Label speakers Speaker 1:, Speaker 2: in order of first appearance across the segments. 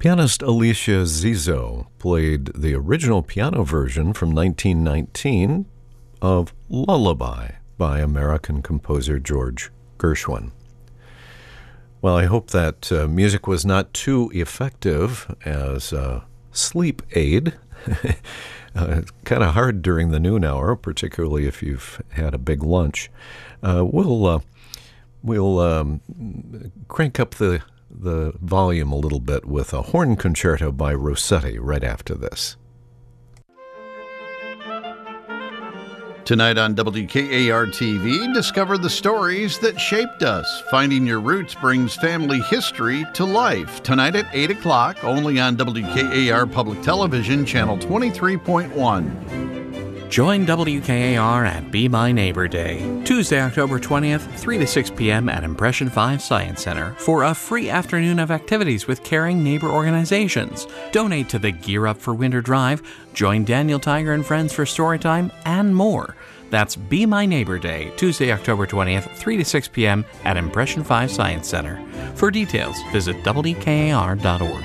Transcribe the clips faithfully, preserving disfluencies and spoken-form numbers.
Speaker 1: Pianist Alicia Zizzo played the original piano version from nineteen nineteen of Lullaby by American composer George Gershwin. Well, I hope that uh, music was not too effective as a sleep aid. uh, kind of hard during the noon hour, particularly if you've had a big lunch. Uh, we'll uh, we'll um, crank up the the volume a little bit with a horn concerto by Rossetti right after this.
Speaker 2: Tonight on W K A R T V, discover the stories that shaped us. Finding Your Roots brings family history to life. Tonight at eight o'clock, only on W K A R Public Television, Channel twenty-three point one.
Speaker 3: Join W K A R at Be My Neighbor Day, Tuesday, October twentieth, three to six p.m. at Impression five Science Center for a free afternoon of activities with caring neighbor organizations. Donate to the Gear Up for Winter Drive, join Daniel Tiger and friends for Storytime, and more. That's Be My Neighbor Day, Tuesday, October twentieth, three to six p.m. at Impression five Science Center. For details, visit W K A R dot org.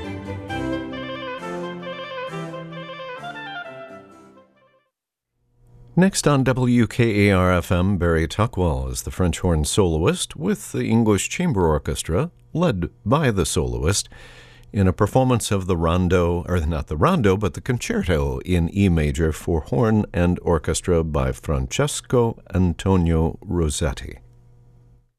Speaker 1: Next on W K A R F M, Barry Tuckwell is the French horn soloist with the English Chamber Orchestra, led by the soloist, in a performance of the rondo, or not the rondo, but the concerto in E major for horn and orchestra by Francesco Antonio Rossetti.